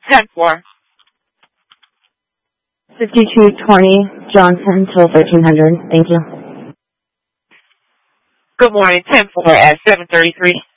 10-4. 5220 Johnson till 1300. Thank you. Good morning, 10-4 at 733.